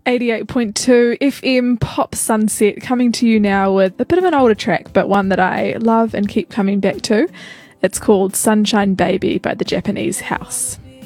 88.2 FM Pop Sunset, coming to you now with a bit of an older track, but one that I love and keep coming back to. It's called Sunshine Baby by the Japanese House.